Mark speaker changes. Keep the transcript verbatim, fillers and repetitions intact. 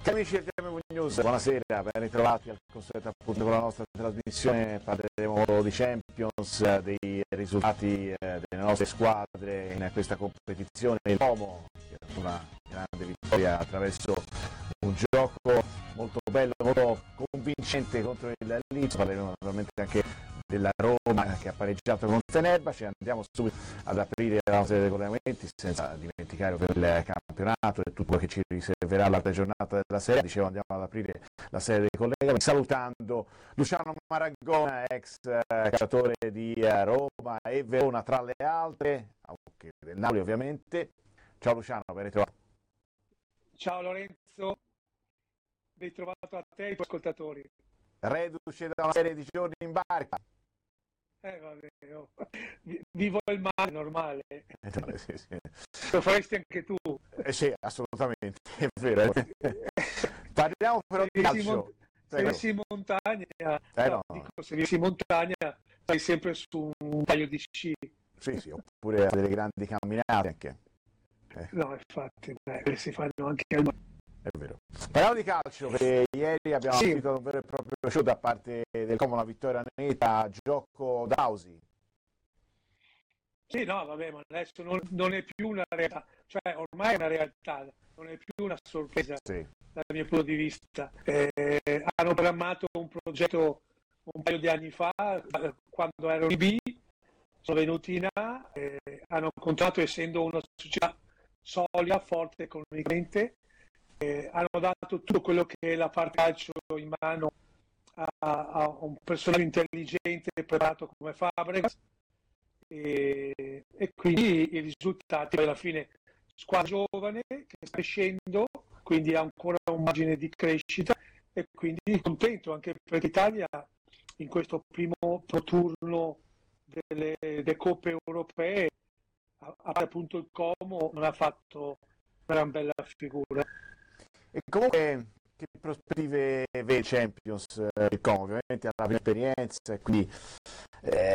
Speaker 1: Amici del T M V News, buonasera, ben ritrovati al consueto appunto con la nostra trasmissione. Parleremo di Champions, dei risultati eh, delle nostre squadre in questa competizione. Il Como, che è una grande vittoria attraverso un gioco molto bello, molto convincente contro il Leeds. Parleremo naturalmente anche della Roma che ha pareggiato con Fenerbahce. Andiamo subito ad aprire la nostra serie di collegamenti senza dimenticare il campionato e tutto quello che ci riserverà l'altra giornata della serie. Dicevo, andiamo ad aprire la serie dei collegamenti salutando Luciano Marangona, ex calciatore di Roma e Verona tra le altre, anche del Napoli ovviamente. Ciao Luciano, ben ritrovato.
Speaker 2: Ciao Lorenzo, ben trovato a te e ai tuoi ascoltatori.
Speaker 1: Reduce da una serie di giorni in barca.
Speaker 2: Eh vabbè, oh. Vivo il mare, normale.
Speaker 1: Eh, sì, sì.
Speaker 2: Lo faresti anche tu.
Speaker 1: Eh sì, assolutamente, è vero. Parliamo però di calcio.
Speaker 2: Se vissi in montagna,
Speaker 1: eh,
Speaker 2: no,
Speaker 1: no.
Speaker 2: dico, se vissi in montagna stai sempre su un paio di sci.
Speaker 1: Sì, sì, oppure delle grandi camminate anche.
Speaker 2: Eh. No, infatti, beh, si fanno anche al mare.
Speaker 1: È vero. Parliamo di calcio, perché ieri abbiamo
Speaker 2: sì.
Speaker 1: assistito un vero e proprio show da parte del Como, una vittoria netta, gioco d'Ausi.
Speaker 2: Sì, no, vabbè, ma adesso non, non è più una realtà, cioè ormai è una realtà, non è più una sorpresa
Speaker 1: sì.
Speaker 2: dal mio punto di vista. Eh, hanno programmato un progetto un paio di anni fa, quando ero in B, sono venuti in A, eh, hanno incontrato, essendo una società solida, forte economicamente, eh, hanno dato tutto quello che è la parte calcio in mano a, a un personaggio intelligente e preparato come Fabregas, e, e quindi i risultati alla fine, squadra giovane che sta crescendo, quindi ha ancora un margine di crescita, e quindi contento anche perché l'Italia in questo primo turno delle, delle coppe europee, a, a appunto il Como, non ha fatto una gran bella figura.
Speaker 1: E comunque che prospettive vede Champions eh, il Como? Ovviamente ha la prima esperienza e quindi eh,